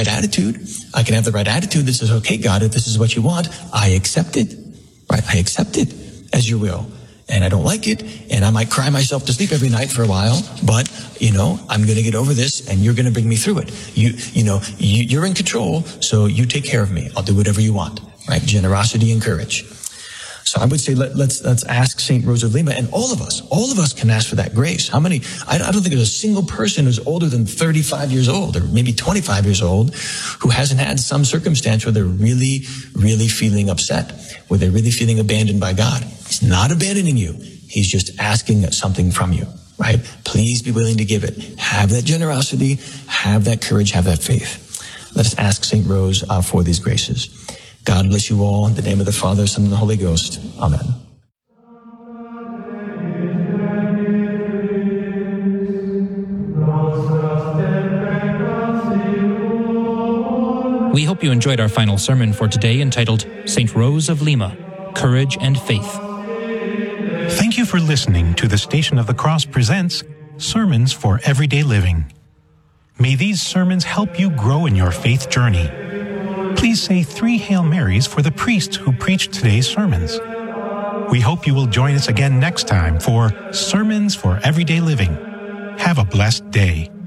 right attitude. I can have the right attitude that says, okay, God, if this is what you want, I accept it, right? I accept it as your will. And I don't like it, and I might cry myself to sleep every night for a while, but, I'm going to get over this, and you're going to bring me through it. You're in control, so you take care of me. I'll do whatever you want, right? Generosity and courage. So I would say let's ask St. Rose of Lima, and all of us can ask for that grace. How many? I don't think there's a single person who's older than 35 years old, or maybe 25 years old, who hasn't had some circumstance where they're really, really feeling upset, where they're really feeling abandoned by God. He's not abandoning you. He's just asking something from you, right? Please be willing to give it. Have that generosity, have that courage, have that faith. Let us ask St. Rose for these graces. God bless you all in the name of the Father, Son, and the Holy Ghost. Amen. We hope you enjoyed our final sermon for today entitled St. Rose of Lima, Courage and Faith. Thank you for listening to the Station of the Cross presents Sermons for Everyday Living. May these sermons help you grow in your faith journey. Please say 3 Hail Marys for the priest who preached today's sermons. We hope you will join us again next time for Sermons for Everyday Living. Have a blessed day.